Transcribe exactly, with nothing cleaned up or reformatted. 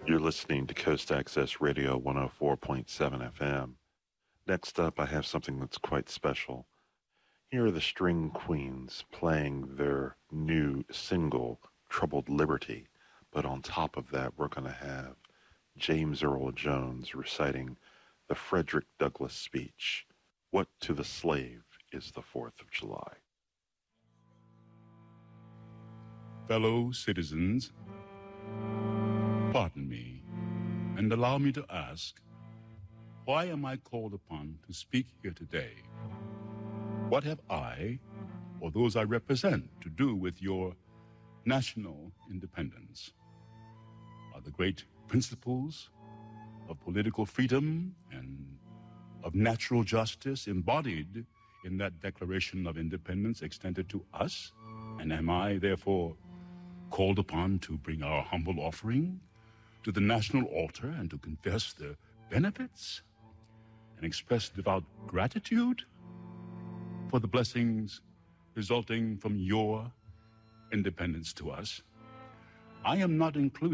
You're listening to Coast Access Radio one oh four point seven F M. Next up, I have something that's quite special. Here are the String Queens playing their new single, Troubled Liberty. But on top of that, we're going to have James Earl Jones reciting the Frederick Douglass speech, What to the Slave is the Fourth of July. Fellow citizens, pardon me, and allow me to ask, why am I called upon to speak here today? What have I, or those I represent, to do with your national independence? Are the great principles of political freedom and of natural justice embodied in that Declaration of Independence extended to us? And am I, therefore, called upon to bring our humble offering to the national altar and to confess the benefits and express devout gratitude for the blessings resulting from your independence to us? I am not included